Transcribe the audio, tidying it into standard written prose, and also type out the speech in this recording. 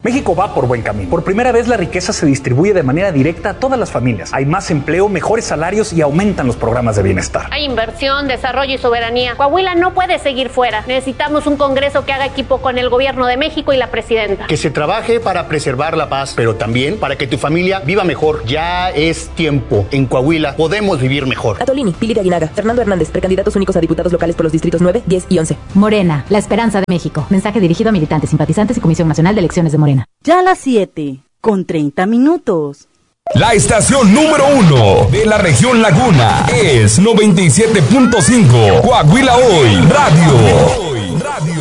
México va por buen camino. Por primera vez la riqueza se distribuye de manera directa a todas las familias. Hay más empleo, mejores salarios y aumentan los programas de bienestar. Hay inversión, desarrollo y soberanía. Coahuila no puede seguir fuera. Necesitamos un Congreso que haga equipo con el gobierno de México y la presidenta. Que se trabaje para preservar la paz, pero también para que tu familia viva mejor. Ya es tiempo. En Coahuila podemos vivir mejor. Atolini, Pili de Aguinaga, Fernando Hernández, precandidatos únicos a diputados locales por los distritos 9, 10 y 11. Morena, la esperanza de México. Mensaje dirigido a militantes, simpatizantes y Comisión Nacional de Elecciones de Morena. Ya a las 7:30. La estación número 1 de la región Laguna es 97.5 Coahuila Hoy Radio.